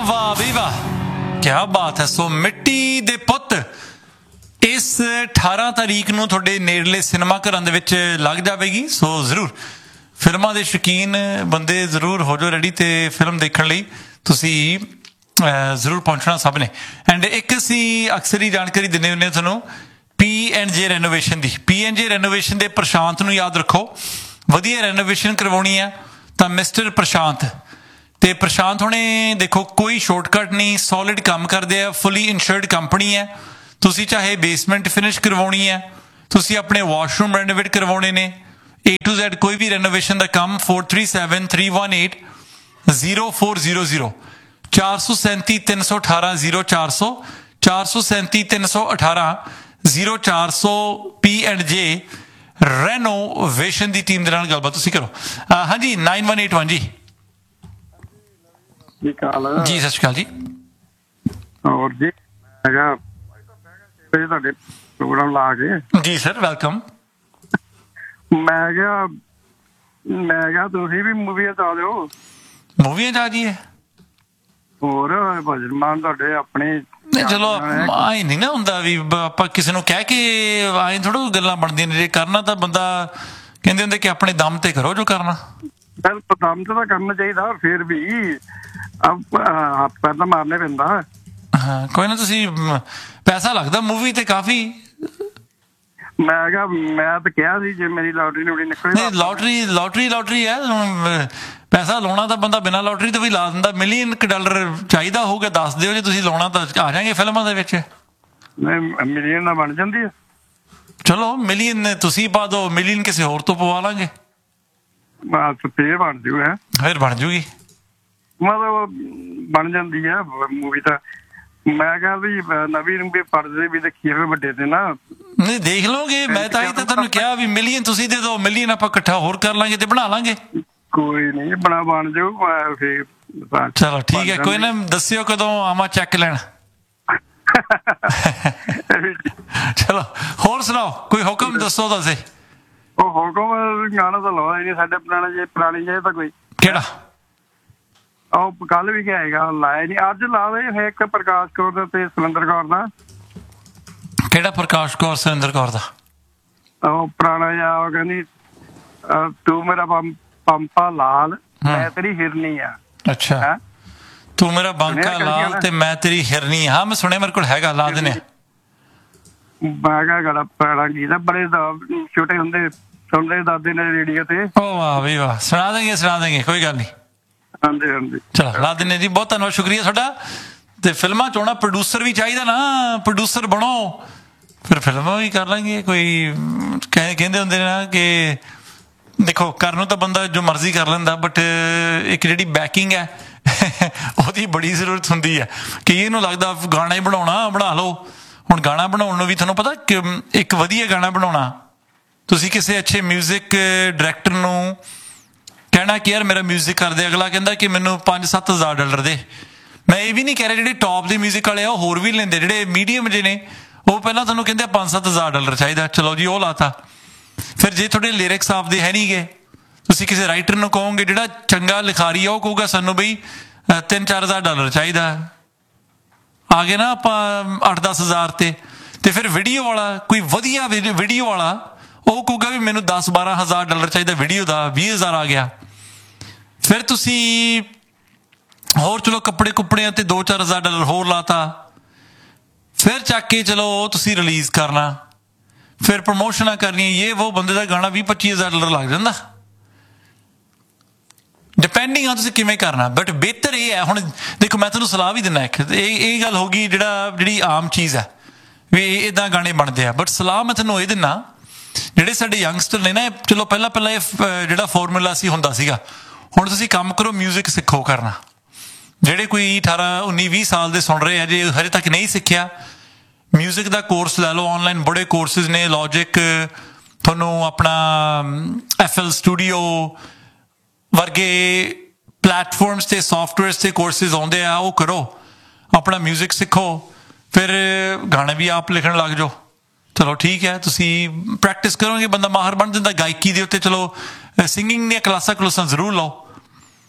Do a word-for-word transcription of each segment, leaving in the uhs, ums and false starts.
वाह भी वाह, क्या बात है। सो मिट्टी दे पुੱਤ ਇਸ ਅਠਾਰਾਂ ਤਾਰੀਖ ਨੂੰ ਤੁਹਾਡੇ ਨੇੜਲੇ ਸਿਨੇਮਾ ਘਰਾਂ ਦੇ ਵਿੱਚ ਲੱਗ ਜਾਵੇਗੀ। ਸੋ ਜ਼ਰੂਰ ਫਿਲਮਾਂ ਦੇ ਸ਼ੌਕੀਨ ਬੰਦੇ ਜ਼ਰੂਰ ਹੋ ਜਾਓ ਰੈਡੀ, ਤੇ ਫਿਲਮ ਦੇਖਣ ਲਈ ਤੁਸੀਂ ਜ਼ਰੂਰ ਪਹੁੰਚਣਾ ਸਭ ਨੇ। ਐਂਡ ਇੱਕ ਅਸੀਂ ਅਕਸਰ ਹੀ ਜਾਣਕਾਰੀ ਦਿੰਦੇ ਹੁੰਦੇ ਹਾਂ ਤੁਹਾਨੂੰ ਪੀ ਐਂਡ ਜੇ ਰੈਨੋਵੇਸ਼ਨ ਦੀ। ਪੀ ਐਂਡ ਜੇ ਰੈਨੋਵੇਸ਼ਨ ਦੇ ਪ੍ਰਸ਼ਾਂਤ ਨੂੰ ਯਾਦ ਰੱਖੋ, ਵਧੀਆ ਰੈਨੋਵੇਸ਼ਨ ਕਰਵਾਉਣੀ ਹੈ ਤਾਂ ਮਿਸਟਰ ਪ੍ਰਸ਼ਾਂਤ। ਤੇ ਪ੍ਰਸ਼ਾਂਤ ਹੁਣੇ ਦੇਖੋ ਕੋਈ ਸ਼ਾਰਟਕਟ ਨਹੀਂ, ਸੋਲਿਡ ਕੰਮ ਕਰਦੇ ਆ, ਫੁੱਲੀ ਇੰਸ਼ੋਰਡ ਕੰਪਨੀ ਹੈ। ਤੁਸੀਂ ਚਾਹੇ ਬੇਸਮੈਂਟ ਫਿਨਿਸ਼ ਕਰਵਾਉਣੀ ਹੈ, ਤੁਸੀਂ ਆਪਣੇ ਵਾਸ਼ਰੂਮ ਰੈਨੋਵੇਟ ਕਰਵਾਉਣੇ ਨੇ, ਏ ਟੂ ਜ਼ੈਡ ਕੋਈ ਵੀ ਰੈਨੋਵੇਸ਼ਨ ਦਾ ਕੰਮ four three seven three one eight zero four zero zero ਚਾਰ ਸੌ ਸੈਂਤੀ ਤਿੰਨ ਸੌ ਅਠਾਰਾਂ ਜ਼ੀਰੋ ਚਾਰ ਸੌ ਚਾਰ ਸੌ ਸੈਂਤੀ ਤਿੰਨ ਸੌ ਅਠਾਰਾਂ ਜ਼ੀਰੋ ਚਾਰ ਸੌ ਪੀ ਐਂਡ ਜੇ ਰੈਨੋਵੇਸ਼ਨ ਦੀ ਟੀਮ ਦੇ ਨਾਲ ਗੱਲਬਾਤ ਤੁਸੀਂ ਕਰੋ। ਹਾਂਜੀ ਨਾਈਨ ਵਨ ਏਟ ਵਨ ਜੀ ਜੀ ਜੀ ਸਤਿ ਸ਼੍ਰੀ ਅਕਾਲ ਜੀ। ਹੋਰ ਜੀ ਹੈਗਾ ਤੁਹਾਡੇ ਪ੍ਰੋਗਰਾਮ ਲਾ ਕੇ ਜੀ ਸਰ ਵੈਲਕਮ। ਮੈਂ ਕਿਹਾ ਮੈਂ ਕਿਹਾ ਤੁਸੀਂ ਵੀ ਮੂਵੀਆਂ ਚ ਆ ਦਿਓ। ਮੂਵੀਆਂ ਚ ਆ ਜੀਏ ਹੋਰ ਭਜਨ ਮਾਨ ਤੁਹਾਡੇ ਆਪਣੇ। ਨਹੀਂ ਚਲੋ ਆਏ ਨਹੀਂ ਨਾ ਹੁੰਦਾ ਵੀ ਆਪਾਂ ਕਿਸੇ ਨੂੰ ਕਹਿ ਕੇ ਆਏ ਥੋੜ੍ਹਾ ਗੱਲਾਂ ਬਣਦੀਆਂ ਨੇ। ਜੇ ਕਰਨਾ ਤਾਂ ਬੰਦਾ ਕਹਿੰਦੇ ਹੁੰਦੇ ਕਿ ਆਪਣੇ ਦਮ ਤੇ ਕਰੋ ਜੋ ਕਰਨਾ। ਬਿਲਕੁਲ ਦਮ ਤੇ ਤਾਂ ਕਰਨਾ ਚਾਹੀਦਾ, ਫਿਰ ਵੀ ਹੱਥ ਪੈਰ ਤਾਂ ਮਾਰਨੇ ਪੈਂਦਾ। ਹਾਂ ਕੋਈ ਨਾ, ਤੁਸੀਂ ਪੈਸਾ ਲੱਗਦਾ ਮੂਵੀ ਤੇ ਕਾਫੀ। ਮੈਂ ਕਿਹਾ ਮੈਂ ਤਾਂ ਕਿਹਾ ਸੀ ਜੇ ਮੇਰੀ ਲੋਟਰੀ ਲੂਟਰੀ ਨਿਕਲੇ। ਨਹੀਂ ਲੋਟਰੀ ਲੋਟਰੀ ਲੋਟਰੀ ਹੈ, ਪੈਸਾ ਲਾਉਣਾ ਤਾਂ ਬੰਦਾ ਬਿਨਾਂ ਲੋਟਰੀ ਤੋਂ ਵੀ ਲਾ ਦਿੰਦਾ। ਮਿਲੀਅਨ ਡਾਲਰ ਚਾਹੀਦਾ ਹੋਊਗਾ ਦੱਸ ਦਿਓ, ਜੇ ਤੁਸੀਂ ਲਾਉਣਾ ਤਾਂ ਆ ਜਾਗੇ ਫਿਲਮਾਂ ਦੇ ਵਿੱਚ। ਨਹੀਂ ਮਿਲੀਅਨ ਦਾ ਬਣ ਜਾਂਦੀ ਆ। ਚਲੋ ਮਿਲੀਅਨ ਤੁਸੀਂ ਪਾ ਦਿਓ, ਮਿਲੀਅਨ ਕਿਸੇ ਹੋਰ ਤੋਂ ਪਵਾ ਲਾਂਗੇ। ਫੇਰ ਬਣ ਜੂ ਹੈ, ਫਿਰ ਬਣ ਜੂਗੀ, ਮਤਲਬ ਬਣ ਜਾਂਦੀ ਆ ਮੂਵੀ ਤਾਂ। ਮੈਂ ਕਿਹਾ ਵੀ ਨਵੀਂ ਵੀ ਪੜਦੇ ਵੀ ਦੇਖੀਏ ਫਿਰ ਵੱਡੇ ਤੇ ਨਾ। ਨਹੀਂ ਦੇਖ ਲਓਗੇ, ਮੈਂ ਤਾਂ ਹੀ ਤਾਂ ਤੁਹਾਨੂੰ ਕਿਹਾ ਵੀ ਮਿਲੀਅਨ ਤੁਸੀਂ ਦੇ ਦਿਓ, ਮਿਲੀਅਨ ਆਪਾਂ ਇਕੱਠਾ ਹੋਰ ਕਰ ਲਾਂਗੇ ਤੇ ਬਣਾ ਲਾਂਗੇ। ਕੋਈ ਨਹੀਂ ਬਣਾ ਬਣ ਜਾਊ ਫਿਰ। ਚਲੋ ਠੀਕ ਹੈ, ਕੋਈ ਨਾ ਦੱਸਿਓ ਕਦੋਂ ਆਵਾਂ ਚੈੱਕ ਲੈਣ। ਚਲੋ ਹੋਰ ਸੁਣਾਓ, ਕੋਈ ਹੁਕਮ ਦੱਸੋ ਤੁਸੀਂ। ਉਹ ਹੁਕਮ ਗਾਣਾ ਤਾਂ ਲਾਉਂਦਾ ਹੀ ਨਹੀਂ ਸਾਡੇ ਪੁਰਾਣੇ ਜੇ ਪੁਰਾਣੀ ਜੇ ਤਾਂ ਕੋਈ। ਕਿਹੜਾ? ਉਹ ਕੱਲ ਵੀ ਹੈਗਾ ਲਾਇਆ ਨੀ, ਅੱਜ ਲਾ ਦੇ ਇੱਕ ਪ੍ਰਕਾਸ਼ ਕੌਰ ਦਾ ਤੇ ਸੁਰਿੰਦਰ ਕੌਰ ਦਾ। ਕਿਹੜਾ ਪ੍ਰਕਾਸ਼ ਕੌਰ ਸੁਰਿੰਦਰ ਕੌਰ ਦਾ? ਉਹ ਪੁਰਾਣਾ ਜਿਹਾ ਉਹ ਕਹਿੰਦੀ ਤੂੰ ਮੇਰਾ ਪੰਪਾ ਲਾਲ ਮੈਂ ਤੇਰੀ ਹਿਰਨੀ ਆ। ਅੱਛਾ ਤੂੰ ਮੇਰਾ ਬਾਂਕਾ ਲਾਲ ਤੇ ਮੈਂ ਤੇਰੀ ਹਿਰਨੀ। ਹਾਂ ਮੈਂ ਸੁਣਿਆ, ਮੇਰੇ ਕੋਲ ਹੈਗਾ, ਲਾ ਦਿੰਦੇ। ਮੈਂ ਕਿਹਾ ਗਲਾ ਪੈਣਾ ਗੀਤ ਬੜੇ ਛੋਟੇ ਹੁੰਦੇ ਸੁਣਦੇ ਦਾਦੇ ਨੇ ਰੇਡੀਓ ਤੇ। ਓ ਵਾਹ ਵੀ ਵਾਹ, ਸੁਣਾ ਦੇਂਗੇ ਸੁਣਾ ਦੇਂਗੇ ਕੋਈ ਗੱਲ ਨਹੀਂ। ਹਾਂਜੀ ਹਾਂਜੀ ਚਲੋ ਲਾ ਦਿੰਦੇ ਜੀ, ਬਹੁਤ ਧੰਨਵਾਦ, ਸ਼ੁਕਰੀਆ ਤੁਹਾਡਾ। ਤੇ ਫਿਲਮਾਂ ਚ ਆਉਣਾ ਪ੍ਰੋਡਿਊਸਰ ਵੀ ਚਾਹੀਦਾ ਨਾ, ਪ੍ਰੋਡਿਊਸਰ ਬਣੋ ਫਿਰ ਫਿਲਮਾਂ ਵੀ ਕਰ ਲਾਂਗੇ। ਕੋਈ ਕਹਿੰਦੇ ਹੁੰਦੇ ਨੇ ਨਾ ਕਿ ਦੇਖੋ ਕਰਨ ਨੂੰ ਤਾਂ ਬੰਦਾ ਜੋ ਮਰਜ਼ੀ ਕਰ ਲੈਂਦਾ, ਬਟ ਇੱਕ ਜਿਹੜੀ ਬੈਕਿੰਗ ਹੈ ਉਹਦੀ ਬੜੀ ਜ਼ਰੂਰਤ ਹੁੰਦੀ ਹੈ। ਕਿ ਇਹਨੂੰ ਲੱਗਦਾ ਗਾਣਾ ਹੀ ਬਣਾਉਣਾ, ਬਣਾ ਲਓ। ਹੁਣ ਗਾਣਾ ਬਣਾਉਣ ਨੂੰ ਵੀ ਤੁਹਾਨੂੰ ਪਤਾ ਕਿ ਇੱਕ ਵਧੀਆ ਗਾਣਾ ਬਣਾਉਣਾ, ਤੁਸੀਂ ਕਿਸੇ ਅੱਛੇ ਮਿਊਜ਼ਿਕ ਡਾਇਰੈਕਟਰ ਨੂੰ ਕਹਿਣਾ ਕਿ ਯਾਰ ਮੇਰਾ ਮਿਊਜ਼ਿਕ ਕਰਦੇ, ਅਗਲਾ ਕਹਿੰਦਾ ਕਿ ਮੈਨੂੰ ਪੰਜ ਸੱਤ ਹਜ਼ਾਰ ਡਾਲਰ ਦੇ। ਮੈਂ ਇਹ ਵੀ ਨਹੀਂ ਕਹਿ ਰਿਹਾ ਜਿਹੜੇ ਟੌਪ ਦੇ ਮਿਊਜ਼ਿਕ ਵਾਲੇ ਆ ਉਹ ਹੋਰ ਵੀ ਲੈਂਦੇ, ਜਿਹੜੇ ਮੀਡੀਅਮ ਜਿਹੇ ਨੇ ਉਹ ਪਹਿਲਾਂ ਤੁਹਾਨੂੰ ਕਹਿੰਦੇ ਪੰਜ ਸੱਤ ਹਜ਼ਾਰ ਡਾਲਰ ਚਾਹੀਦਾ। ਚਲੋ ਜੀ ਉਹ ਲਾਤਾ। ਫਿਰ ਜੇ ਤੁਹਾਡੇ ਲਿਰਿਕਸ ਆਪਦੇ ਹੈ ਨਹੀਂ ਗੇ, ਤੁਸੀਂ ਕਿਸੇ ਰਾਈਟਰ ਨੂੰ ਕਹੋਗੇ ਜਿਹੜਾ ਚੰਗਾ ਲਿਖਾਰੀ ਆ, ਉਹ ਕਹੂਗਾ ਸਾਨੂੰ ਬਈ ਤਿੰਨ ਚਾਰ ਹਜ਼ਾਰ ਡਾਲਰ ਚਾਹੀਦਾ। ਆ ਗਏ ਨਾ ਆਪਾਂ ਅੱਠ ਦਸ ਹਜ਼ਾਰ ਤੇ। ਤੇ ਫਿਰ ਵੀਡੀਓ ਵਾਲਾ ਕੋਈ ਵਧੀਆ ਵੀਡੀਓ ਵਾਲਾ ਉਹ ਕਹੂਗਾ ਵੀ ਮੈਨੂੰ ਦਸ ਬਾਰਾਂ ਹਜ਼ਾਰ ਡਾਲਰ ਚਾਹੀਦਾ ਵੀਡੀਓ ਦਾ, ਵੀਹ ਹਜ਼ਾਰ ਆ ਗਿਆ। ਫਿਰ ਤੁਸੀਂ ਹੋਰ ਚਲੋ ਕੱਪੜੇ ਕੁੱਪੜਿਆਂ ਤੇ ਦੋ ਚਾਰ ਹਜ਼ਾਰ ਡਾਲਰ ਹੋਰ ਲਾਤਾ। ਫਿਰ ਚੱਕ ਕੇ ਚਲੋ ਤੁਸੀਂ ਰਿਲੀਜ਼ ਕਰਨਾ, ਫਿਰ ਪ੍ਰਮੋਸ਼ਨਾਂ ਕਰਨੀਆਂ, ਇਹ ਉਹ ਬੰਦੇ ਦਾ ਗਾਣਾ ਵੀਹ ਪੱਚੀ ਹਜ਼ਾਰ ਡਾਲਰ ਲੱਗ ਜਾਂਦਾ, ਡਿਪੈਂਡਿੰਗ ਆ ਤੁਸੀਂ ਕਿਵੇਂ ਕਰਨਾ। ਬਟ ਬਿਹਤਰ ਇਹ ਹੈ, ਹੁਣ ਦੇਖੋ ਮੈਂ ਤੁਹਾਨੂੰ ਸਲਾਹ ਵੀ ਦਿੰਦਾ ਇੱਕ, ਇਹ ਇਹ ਗੱਲ ਹੋ ਗਈ ਜਿਹੜਾ ਜਿਹੜੀ ਆਮ ਚੀਜ਼ ਹੈ ਵੀ ਇੱਦਾਂ ਗਾਣੇ ਬਣਦੇ ਆ। ਬਟ ਸਲਾਹ ਮੈਂ ਤੁਹਾਨੂੰ ਇਹ ਦਿੰਦਾ, ਜਿਹੜੇ ਸਾਡੇ ਯੰਗਸਟਰ ਨੇ ਨਾ, ਚਲੋ ਪਹਿਲਾਂ ਪਹਿਲਾਂ ਇਹ ਜਿਹੜਾ ਫਾਰਮੂਲਾ ਸੀ ਹੁੰਦਾ ਸੀਗਾ, ਹੁਣ ਤੁਸੀਂ ਕੰਮ ਕਰੋ ਮਿਊਜ਼ਿਕ ਸਿੱਖੋ ਕਰਨਾ। ਜਿਹੜੇ ਕੋਈ ਅਠਾਰਾਂ ਉੱਨੀ ਵੀਹ ਸਾਲ ਦੇ ਸੁਣ ਰਹੇ ਆ, ਜੇ ਹਜੇ ਤੱਕ ਨਹੀਂ ਸਿੱਖਿਆ, ਮਿਊਜ਼ਿਕ ਦਾ ਕੋਰਸ ਲੈ ਲਓ। ਆਨਲਾਈਨ ਬੜੇ ਕੋਰਸਿਸ ਨੇ, ਲੌਜਿਕ, ਤੁਹਾਨੂੰ ਆਪਣਾ ਐਫ ਐਲ ਸਟੂਡੀਓ ਵਰਗੇ ਪਲੈਟਫਾਰਮਸ ਤੇ ਸੋਫਟਵੇਅਰਸ ਤੇ ਕੋਰਸਿਸ ਆਉਂਦੇ ਆ, ਉਹ ਕਰੋ, ਆਪਣਾ ਮਿਊਜ਼ਿਕ ਸਿੱਖੋ, ਫਿਰ ਗਾਣੇ ਵੀ ਆਪ ਲਿਖਣ ਲੱਗ ਜਾਓ। ਚਲੋ ਠੀਕ ਹੈ, ਤੁਸੀਂ ਪ੍ਰੈਕਟਿਸ ਕਰੋਗੇ ਬੰਦਾ ਮਾਹਰ ਬਣ ਜਾਂਦਾ ਗਾਇਕੀ ਦੇ ਉੱਤੇ। ਚਲੋ ਸਿੰਗਿੰਗ ਦੀਆਂ ਕਲਾਸਾਂ ਕਲਾਸਾਂ ਜ਼ਰੂਰ ਲਓ।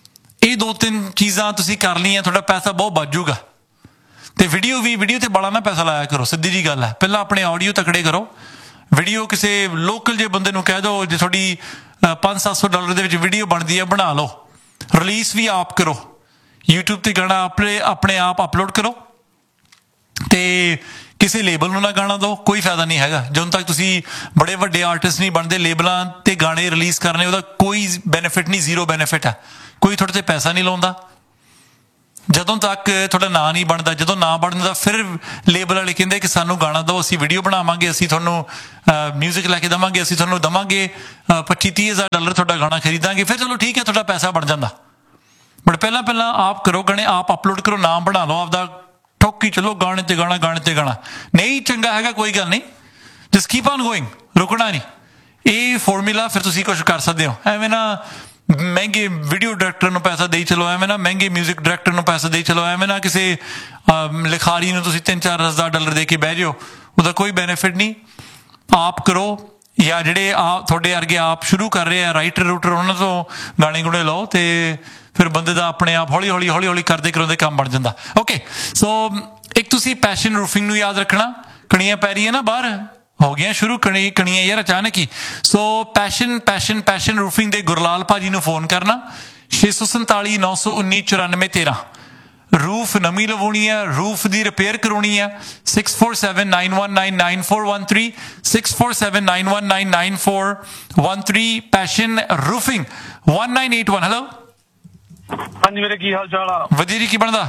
ਇਹ ਦੋ ਤਿੰਨ ਚੀਜ਼ਾਂ ਤੁਸੀਂ ਕਰ ਲਈਆਂ, ਤੁਹਾਡਾ ਪੈਸਾ ਬਹੁਤ ਬਚ ਜਾਊਗਾ। ਤੇ ਵੀਡੀਓ ਵੀ, ਵੀਡੀਓ ਤੇ ਬੜਾ ਨਾ ਪੈਸਾ ਲਾਇਆ ਕਰੋ, ਸਿੱਧੀ ਜੀ ਗੱਲ ਹੈ। ਪਹਿਲਾਂ ਆਪਣੇ ਆਡੀਓ ਤਕੜੇ ਕਰੋ, ਵੀਡੀਓ ਕਿਸੇ ਲੋਕਲ ਜੇ ਬੰਦੇ ਨੂੰ ਕਹਿ ਦਿਓ, ਜੇ ਤੁਹਾਡੀ ਪੰਜ ਸੱਤ ਸੌ ਡਾਲਰ ਦੇ ਵਿੱਚ ਵੀਡੀਓ ਬਣਦੀ ਹੈ, ਬਣਾ ਲਓ, ਰਿਲੀਜ਼ ਵੀ ਆਪ ਕਰੋ, ਯੂਟਿਊਬ ਤੇ ਗਾਣਾ ਆਪਣੇ ਆਪਣੇ ਆਪ ਅਪਲੋਡ ਕਰੋ, ਤੇ ਕਿਸੇ ਲੇਬਲ ਨੂੰ ਨਾ ਗਾਣਾ ਦਿਓ, ਕੋਈ ਫਾਇਦਾ ਨਹੀਂ ਹੈਗਾ। ਜਦੋਂ ਤੱਕ ਤੁਸੀਂ ਬੜੇ ਵੱਡੇ ਆਰਟਿਸਟ ਨਹੀਂ ਬਣਦੇ, ਲੇਬਲਾਂ ਤੇ ਗਾਣੇ ਰਿਲੀਜ਼ ਕਰਨੇ, ਉਹਦਾ ਕੋਈ ਬੈਨੀਫਿਟ ਨਹੀਂ, ਜ਼ੀਰੋ ਬੈਨੀਫਿਟ ਹੈ। ਕੋਈ ਤੁਹਾਡੇ ਤੇ ਪੈਸਾ ਨਹੀਂ ਲਾਉਂਦਾ ਜਦੋਂ ਤੱਕ ਤੁਹਾਡਾ ਨਾਂ ਨਹੀਂ ਬਣਦਾ। ਜਦੋਂ ਨਾਂ ਬਣਦਾ ਫਿਰ ਲੇਬਲ ਵਾਲੇ ਕਹਿੰਦੇ ਕਿ ਸਾਨੂੰ ਗਾਣਾ ਦਿਓ, ਅਸੀਂ ਵੀਡੀਓ ਬਣਾਵਾਂਗੇ, ਅਸੀਂ ਤੁਹਾਨੂੰ ਮਿਊਜ਼ਿਕ ਲੈ ਕੇ ਦੇਵਾਂਗੇ, ਅਸੀਂ ਤੁਹਾਨੂੰ ਦੇਵਾਂਗੇ ਪੱਚੀ ਤੀਹ ਹਜ਼ਾਰ ਡਾਲਰ, ਤੁਹਾਡਾ ਗਾਣਾ ਖਰੀਦਾਂਗੇ। ਫਿਰ ਚਲੋ ਠੀਕ ਹੈ, ਤੁਹਾਡਾ ਪੈਸਾ ਬਣ ਜਾਂਦਾ। ਬਟ ਪਹਿਲਾਂ ਪਹਿਲਾਂ ਆਪ ਕਰੋ, ਗਾਣੇ ਆਪ ਅਪਲੋਡ ਕਰੋ, ਨਾਮ ਬਣਾ ਲਓ ਆਪਦਾ, ਠੋਕੀ ਚਲੋ ਗਾਣੇ ਤੇ ਗਾਣਾ, ਗਾਣੇ ਤੇ ਗਾਣਾ। ਨਹੀਂ ਚੰਗਾ ਹੈਗਾ ਕੋਈ ਗੱਲ ਨਹੀਂ, ਜਸਟ ਕੀਪ ਔਨ ਗੋਇੰਗ, ਰੁਕਣਾ ਨਹੀਂ। ਇਹ ਫਾਰਮੂਲਾ ਫਿਰ ਤੁਸੀਂ ਕੁਛ ਕਰ ਸਕਦੇ ਹੋ। ਐਵੇਂ ਨਾ ਮਹਿੰਗੇ ਵੀਡੀਓ ਡਾਇਰੈਕਟਰ ਨੂੰ ਪੈਸਾ ਦੇਈ ਚਲੋ, ਐਵੇਂ ਨਾ ਮਹਿੰਗੇ ਮਿਊਜ਼ਿਕ ਡਾਇਰੈਕਟਰ ਨੂੰ ਪੈਸਾ ਦੇਈ ਚਲੋ, ਐਵੇਂ ਨਾ ਕਿਸੇ ਲਿਖਾਰੀ ਨੂੰ ਤੁਸੀਂ ਤਿੰਨ ਚਾਰ ਹਜ਼ਾਰ ਡਾਲਰ ਦੇ ਕੇ ਬਹਿ ਜਾਓ, ਉਹਦਾ ਕੋਈ ਬੈਨੀਫਿਟ ਨਹੀਂ। ਆਪ ਕਰੋ, ਜਾਂ ਜਿਹੜੇ ਆਪ ਤੁਹਾਡੇ ਵਰਗੇ ਆਪ ਸ਼ੁਰੂ ਕਰ ਰਹੇ ਆ ਰਾਈਟਰ ਰੂਟਰ, ਉਹਨਾਂ ਤੋਂ ਗਾਣੇ ਗੁਣੇ ਲਓ, ਤੇ ਫਿਰ ਬੰਦੇ ਦਾ ਆਪਣੇ ਆਪ ਹੌਲੀ ਹੌਲੀ ਹੌਲੀ ਹੌਲੀ ਕਰਦੇ ਕਰਾਉਂਦੇ ਕੰਮ ਬਣ ਜਾਂਦਾ। ਓਕੇ, ਸੋ ਇੱਕ ਤੁਸੀਂ ਪੈਸ਼ਨ ਰੂਫਿੰਗ ਨੂੰ ਯਾਦ ਰੱਖਣਾ। ਕਣੀਆਂ ਪੈ ਰਹੀਆਂ ਨਾ ਬਾਹਰ, ਹੋ ਗਈਆਂ ਸ਼ੁਰੂ ਕਣੀ ਕਣੀਆਂ ਯਾਰ ਅਚਾਨਕ ਹੀ। ਸੋ ਪੈਸ਼ਨ ਪੈਸ਼ਨ ਪੈਸ਼ਨ ਰੂਫਿੰਗ ਦੇ ਗੁਰਲਾਲ ਭਾਜੀ ਨੂੰ ਫੋਨ ਕਰਨਾ, ਛੇ ਸੌ ਸੰਤਾਲੀ ਨੌ ਸੌ ਉੱਨੀ ਚੁਰਾਨਵੇਂ ਤੇਰਾਂ। ਰੂਫ ਨਵੀਂ ਲਵਾਉਣੀ ਹੈ, ਰੂਫ ਦੀ ਰਿਪੇਅਰ ਕਰਾਉਣੀ ਹੈ, six four seven nine one nine nine four one three, six four seven nine one nine nine four one three. Passion roofing ਇੱਕ ਨੌ ਅੱਠ ਇੱਕ। ਹੈਲੋ ਹਾਂਜੀ ਮੇਰੇ ਕੀ ਹਾਲ ਚਾਲ ਆ? ਵਧੀਆ ਜੀ, ਕੀ ਬਣਦਾ?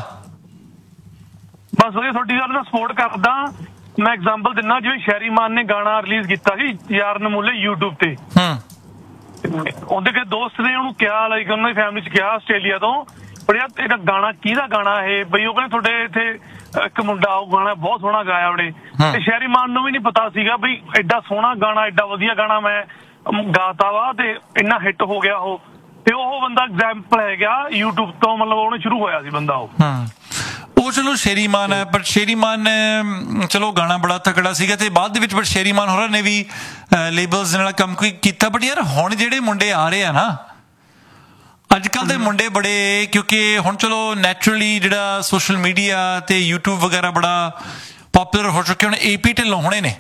ਬਸ ਵਧੀਆ, ਤੁਹਾਡੀ ਗੱਲ ਨਾਲ ਸਪੋਰਟ ਕਰਦਾ। ਮੈਂ ਐਗਜ਼ਾਮਪਲ ਦਿੰਦਾ, ਜਿਵੇਂ ਸ਼ੈਰੀ ਮਾਨ ਨੇ ਗਾਣਾ ਰਿਲੀਜ਼ ਕੀਤਾ ਸੀ ਯਾਰ ਨਮੂਲੇ ਯੂਟਿਊਬ ਤੇ। ਉਹਦੇ ਕੇ ਦੋਸਤ ਨੇ ਉਹਨੂੰ ਕਿਹਾ, ਲਾਈਕ ਉਹਨਾਂ ਦੀ ਫੈਮਿਲੀ ਚ ਕਿਹਾ ਆਸਟ੍ਰੇਲੀਆ ਤੋਂ, ਪਰ ਯਾਰ ਇਹਦਾ ਗਾਣਾ ਕਿਹਦਾ ਗਾਣਾ ਇਹ ਬਈ? ਉਹ ਕਹਿੰਦੇ ਤੁਹਾਡੇ ਇੱਥੇ ਇੱਕ ਮੁੰਡਾ ਉਹ ਗਾਣਾ ਬਹੁਤ ਸੋਹਣਾ ਗਾਇਆ ਉਹਨੇ, ਤੇ ਸ਼ੈਰੀ ਮਾਨ ਨੂੰ ਵੀ ਨਹੀਂ ਪਤਾ ਸੀਗਾ ਬਈ ਐਡਾ ਸੋਹਣਾ ਗਾਣਾ, ਐਡਾ ਵਧੀਆ ਗਾਣਾ ਮੈਂ ਗਾਤਾ ਵਾ ਤੇ ਇੰਨਾ ਹਿੱਟ ਹੋ ਗਿਆ ਉਹ। ਤੇ ਉਹ ਬੰਦਾ ਐਗਜ਼ਾਮਪਲ ਹੈਗਾ ਯੂਟਿਊਬ ਤੋਂ, ਮਤਲਬ ਉਹਨੇ ਸ਼ੁਰੂ ਹੋਇਆ ਸੀ ਬੰਦਾ ਉਹ। ਉਹ ਚਲੋ ਸ਼ੇਰੀ ਮਾਨ ਹੈ, ਪਰ ਸ਼ੇਰੀ ਮਾਨ ਚਲੋ ਗਾਣਾ ਬੜਾ ਤਕੜਾ ਸੀਗਾ, ਤੇ ਬਾਅਦ ਦੇ ਵਿੱਚ ਪਰ ਸ਼ੇਰੀ ਮਾਨ ਹੋਰਾਂ ਨੇ ਵੀ ਲੇਬਲਸ ਨਾਲ ਕੰਮ ਕੋਈ ਕੀਤਾ। ਬਟ ਯਾਰ ਹੁਣ ਜਿਹੜੇ ਮੁੰਡੇ ਆ ਰਹੇ ਆ ਨਾ ਅੱਜ ਕੱਲ੍ਹ ਦੇ ਮੁੰਡੇ ਬੜੇ, ਕਿਉਂਕਿ ਹੁਣ ਚਲੋ ਨੈਚੁਰਲੀ ਜਿਹੜਾ ਸੋਸ਼ਲ ਮੀਡੀਆ ਤੇ ਯੂਟਿਊਬ ਵਗੈਰਾ ਬੜਾ ਪੋਪੂਲਰ ਹੋ ਚੁੱਕੇ। ਹੁਣ ਏਪੀ ਢਿੱਲੋਂ ਹੋਣੇ ਨੇ,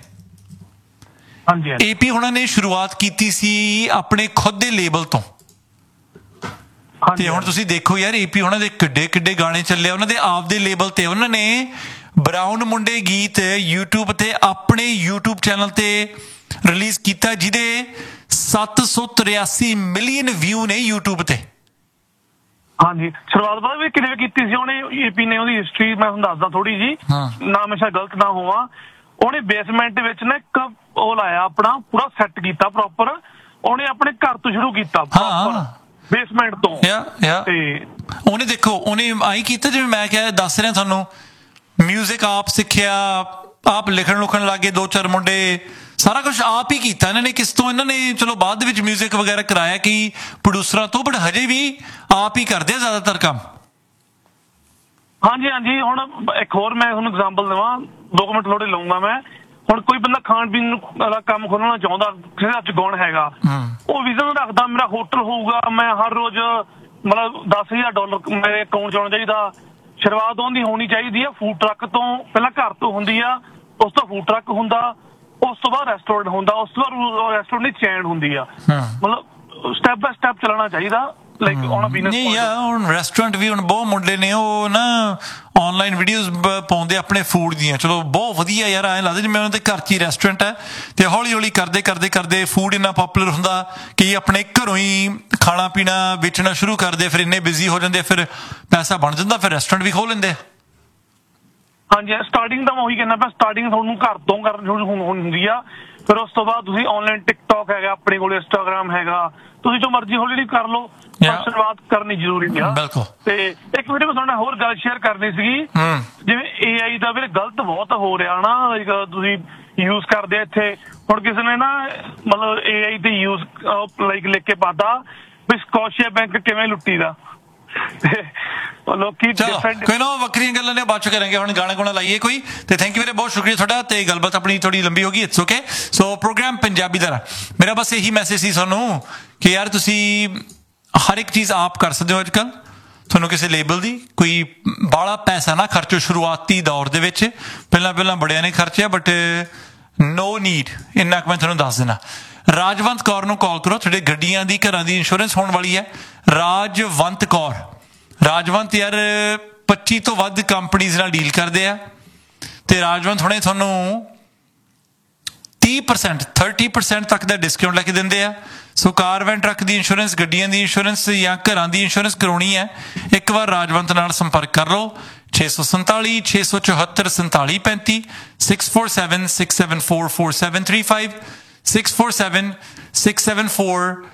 ਏਪੀ ਹੋਣਾ ਨੇ ਸ਼ੁਰੂਆਤ ਕੀਤੀ ਸੀ ਆਪਣੇ ਖੁਦ ਦੇ ਲੇਬਲ ਤੋਂ, ਤੇ ਹੁਣ ਤੁਸੀਂ ਦੇਖੋ ਯਾਰ ਏਪੀ ਉਹਨਾਂ ਦੇ ਕਿੱਡੇ ਕਿੱਡੇ ਗਾਣੇ ਚੱਲੇ ਉਹਨਾਂ ਦੇ ਆਪ ਦੇ ਲੇਬਲ ਤੇ। ਉਹਨਾਂ ਨੇ ਬਰਾਊਨ ਮੁੰਡੇ ਗੀਤ ਯੂਟਿਊਬ ਤੇ ਆਪਣੇ ਯੂਟਿਊਬ ਚੈਨਲ ਤੇ ਰਿਲੀਜ਼ ਕੀਤਾ, ਜਿਹਦੇ ਸੱਤ ਸੌ ਤਰਿਆਸੀ ਮਿਲੀਅਨ ਵਿਊ ਨੇ ਯੂਟਿਊਬ ਤੇ। ਹਾਂਜੀ, ਸ਼ੁਰੂਆਤ ਪਤਾ ਵੀ ਕਿਵੇਂ ਕੀਤੀ ਸੀ ਉਹਨੇ, ਏਪੀ ਨੇ? ਉਹਦੀ ਹਿਸਟਰੀ ਮੈਂ ਤੁਹਾਨੂੰ ਦੱਸਦਾ ਥੋੜੀ ਜੀ, ਨਾ ਹਮੇਸ਼ਾ ਗਲਤ ਨਾ ਹੋਵਾਂ। ਉਹਨੇ ਬੇਸਮੈਂਟ ਵਿੱਚ ਨਾ ਇੱਕ ਉਹ ਲਾਇਆ, ਆਪਣਾ ਪੂਰਾ ਸੈੱਟ ਕੀਤਾ ਪ੍ਰੋਪਰ। ਉਹਨੇ ਆਪਣੇ ਘਰ ਤੋਂ ਸ਼ੁਰੂ ਕੀਤਾ, ਬੇਸਮੈਂਟ ਤੋਂ। ਤੇ ਉਹਨੇ ਦੇਖੋ ਉਹਨੇ ਆਈ ਕੀਤਾ, ਜਿਵੇਂ ਮੈਂ ਕਿਹਾ ਦੱਸ ਰਿਹਾ ਤੁਹਾਨੂੰ, ਮਿਊਜ਼ਿਕ ਆਪ ਸਿੱਖਿਆ, ਆਪ ਲਿਖਣ ਲੁਖਣ ਲੱਗੇ, ਦੋ ਚਾਰ ਮੁੰਡੇ, ਸਾਰਾ ਕੁਛ ਆਪ ਹੀ ਕੀਤਾ ਇਹਨਾਂ ਨੇ। ਕਿਸ ਤੋਂ ਇਹਨਾਂ ਨੇ ਚਲੋ ਬਾਅਦ ਦੇ ਵਿੱਚ ਮਿਊਜ਼ਿਕ ਵਗੈਰਾ ਕਰਾਇਆ ਕਿ ਪ੍ਰੋਡਿਊਸਰਾਂ ਤੋਂ, ਬਟ ਹਜੇ ਵੀ ਆਪ ਹੀ ਕਰਦੇ ਆ ਜ਼ਿਆਦਾਤਰ ਕੰਮ। ਹਾਂਜੀ ਹਾਂਜੀ, ਹੁਣ ਇੱਕ ਹੋਰ ਮੈਂ ਤੁਹਾਨੂੰ ਐਗਜ਼ਾਮਪਲ ਦੇਵਾਂ, ਦੋ ਕੁ ਮਿੰਟ ਥੋੜੇ ਲਊਂਗਾ ਮੈਂ। ਹੁਣ ਕੋਈ ਬੰਦਾ ਖਾਣ ਪੀਣ ਵਾਲਾ ਕੰਮ ਖੋਲਣਾ ਚਾਹੁੰਦਾ, ਕਿਸੇ ਦਾ ਗੁਣ ਹੈਗਾ, ਉਹ ਵਿਜ਼ਨ ਰੱਖਦਾ ਮੇਰਾ ਹੋਟਲ ਹੋਊਗਾ, ਮੈਂ ਹਰ ਰੋਜ਼ ਮਤਲਬ ਦਸ ਹਜ਼ਾਰ ਡਾਲਰ ਮੇਰੇ ਅਕਾਊਂਟ ਚ ਆਉਣਾ ਚਾਹੀਦਾ। ਸ਼ੁਰੂਆਤ ਉਹਦੀ ਹੋਣੀ ਚਾਹੀਦੀ ਆ ਫੂਡ ਟਰੱਕ ਤੋਂ, ਪਹਿਲਾਂ ਘਰ ਤੋਂ ਹੁੰਦੀ ਆ, ਉਸ ਤੋਂ ਫੂਡ ਟਰੱਕ ਹੁੰਦਾ, ਉਸ ਤੋਂ ਬਾਅਦ ਰੈਸਟੋਰੈਂਟ ਹੁੰਦਾ, ਉਸ ਤੋਂ ਬਾਅਦ ਰੈਸਟੋਰੈਂਟ ਦੀ ਚੇਨ ਹੁੰਦੀ ਆ। ਮਤਲਬ ਸਟੈਪ ਬਾਏ ਸਟੈਪ ਚੱਲਣਾ ਚਾਹੀਦਾ। ਨਹੀਂ ਯਾਰ ਹੁਣ ਰੈਸਟੋਰੈਂਟ ਵੀ ਹੁਣ ਬਹੁਤ ਮੁੰਡੇ ਨੇ ਉਹ ਨਾ ਆਨਲਾਈਨ ਵੀਡੀਓਜ਼ ਪਾਉਂਦੇ ਆਪਣੇ ਫੂਡ ਦੀਆਂ, ਚਲੋ ਬਹੁਤ ਵਧੀਆ ਯਾਰ। ਐਂ ਲੱਗਦਾ ਜਿਵੇਂ ਉਹਨਾਂ ਦੇ ਘਰ 'ਚ ਹੀ ਰੈਸਟੋਰੈਂਟ ਹੈ, ਤੇ ਹੌਲੀ ਹੌਲੀ ਕਰਦੇ ਕਰਦੇ ਕਰਦੇ ਫੂਡ ਇੰਨਾ ਪਾਪੂਲਰ ਹੁੰਦਾ ਕਿ ਆਪਣੇ ਘਰੋਂ ਹੀ ਖਾਣਾ ਪੀਣਾ ਵੇਚਣਾ ਸ਼ੁਰੂ ਕਰਦੇ, ਫਿਰ ਇੰਨੇ ਬਿਜ਼ੀ ਹੋ ਜਾਂਦੇ, ਫਿਰ ਪੈਸਾ ਬਣ ਜਾਂਦਾ, ਫਿਰ ਰੈਸਟੋਰੈਂਟ ਵੀ ਖੋਲ ਲੈਂਦੇ। ਹਾਂਜੀ, ਸਟਾਰਟਿੰਗ ਤਾਂ ਮੈਂ ਉਹੀ ਕਹਿੰਦਾ ਪਿਆ, ਸਟਾਰਟਿੰਗ ਤੁਹਾਨੂੰ ਘਰ ਤੋਂ ਕਰਨ ਹੁੰਦੀ ਆ, ਫਿਰ ਉਸ ਤੋਂ ਬਾਅਦ ਤੁਸੀਂ ਆਨਲਾਈਨ ਟਿਕਟੋਕ ਹੈਗਾ ਆਪਣੇ ਕੋਲ, ਇੰਸਟਾਗ੍ਰਾਮ ਹੈਗਾ, ਤੁਸੀਂ ਜੋ ਮਰਜ਼ੀ ਹੌਲੀ ਹੌਲੀ ਕਰ ਲਓ, ਸ਼ੁਰੂਆਤ ਕਰਨੀ ਜ਼ਰੂਰੀ ਆ। ਤੇ ਇੱਕ ਵੀਡੀਓ ਮੈਂ ਤੁਹਾਡੇ ਨਾਲ ਹੋਰ ਗੱਲ ਸ਼ੇਅਰ ਕਰਨੀ ਸੀਗੀ, ਜਿਵੇਂ ਏ ਆਈ ਦਾ ਵੀਰੇ ਗਲਤ ਬਹੁਤ ਹੋ ਰਿਹਾ ਨਾ, ਤੁਸੀਂ ਯੂਜ਼ ਕਰਦੇ ਇੱਥੇ। ਹੁਣ ਕਿਸੇ ਨੇ ਨਾ ਮਤਲਬ ਏ ਆਈ ਤੇ ਯੂਜ਼ ਲਾਈਕ ਲਿਖ ਕੇ ਪਾਤਾ ਵੀ ਸਕੋਸ਼ੀਆ ਬੈਂਕ ਕਿਵੇਂ ਲੁੱਟੀ ਦਾ। ਲੋਕੀ ਕੋਈ ਨਾ ਵੱਖਰੀਆਂ ਗੱਲਾਂ ਨੇ ਬਾਅਦ ਚ ਕਰਾਂਗੇ, ਹੁਣ ਗਾਣਾ ਗੁਣਾ ਲਾਈਏ ਕੋਈ। ਤੇ ਥੈਂਕ ਯੂ ਵੀਰੇ, ਬਹੁਤ ਸ਼ੁਕਰੀਆ ਤੁਹਾਡਾ। ਤੇ ਗੱਲਬਾਤ ਆਪਣੀ ਥੋੜੀ ਲੰਬੀ ਹੋ ਗਈ, it's okay. So programme Punjabi ਦਾ ਮੇਰਾ ਬਸ ਇਹੀ ਮੈਸੇਜ ਸੀ ਤੁਹਾਨੂੰ ਕਿ ਯਾਰ ਤੁਸੀਂ ਹਰ ਇੱਕ ਚੀਜ਼ ਆਪ ਕਰ ਸਕਦੇ ਹੋ ਅੱਜ ਕੱਲ੍ਹ। ਤੁਹਾਨੂੰ ਕਿਸੇ ਲੇਬਲ ਦੀ ਕੋਈ ਬਾਹਲਾ ਪੈਸਾ ਨਾ ਖਰਚੋ ਸ਼ੁਰੂਆਤੀ ਦੌਰ ਦੇ ਵਿੱਚ। ਪਹਿਲਾਂ ਪਹਿਲਾਂ ਬੜਿਆਂ ਨੇ ਖਰਚਿਆ, ਬਟ ਨੋ ਨੀਡ, ਇੰਨਾ ਕੁ ਮੈਂ ਤੁਹਾਨੂੰ ਦੱਸ ਦੇਣਾ। ਰਾਜਵੰਤ ਕੌਰ ਨੂੰ ਕਾਲ ਕਰੋ, ਤੁਹਾਡੇ ਗੱਡੀਆਂ ਦੀ ਘਰਾਂ ਦੀ ਇੰਸ਼ੋਰੈਂਸ ਹੋਣ ਵਾਲੀ ਹੈ। ਰਾਜਵੰਤ ਕੌਰ, ਰਾਜਵੰਤ ਯਾਰ ਪੱਚੀ ਤੋਂ ਵੱਧ ਕੰਪਨੀਜ਼ ਨਾਲ ਡੀਲ ਕਰਦੇ ਆ, ਤੇ ਰਾਜਵੰਤ ਹੁਣੇ ਤੁਹਾਨੂੰ ਤੀਹ ਪਰਸੈਂਟ ਥਰਟੀ ਪਰਸੈਂਟ ਤੱਕ ਦਾ ਡਿਸਕਾਊਂਟ ਲੈ ਕੇ ਦਿੰਦੇ ਆ। ਸੋ ਕਾਰ ਵੈਨ ਟਰੱਕ ਦੀ ਇੰਸ਼ੋਰੈਂਸ, ਗੱਡੀਆਂ ਦੀ ਇੰਸ਼ੋਰੈਂਸ ਜਾਂ ਘਰਾਂ ਦੀ ਇੰਸ਼ੋਰੈਂਸ ਕਰਾਉਣੀ ਹੈ, ਇੱਕ ਵਾਰ ਰਾਜਵੰਤ ਨਾਲ ਸੰਪਰਕ ਕਰ ਲਓ। ਛੇ ਸੌ ਸੰਤਾਲੀ ਛੇ ਸੌ ਚੁਹੱਤਰ ਸੰਤਾਲੀ ਪੈਂਤੀ six four seven six seven four four seven three five six four seven six seven four